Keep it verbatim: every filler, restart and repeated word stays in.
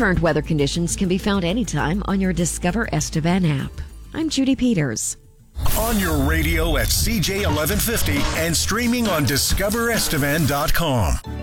Current weather conditions can be found anytime on your Discover Estevan app. I'm Judy Peters. On your radio at C J eleven fifty and streaming on discover estevan dot com.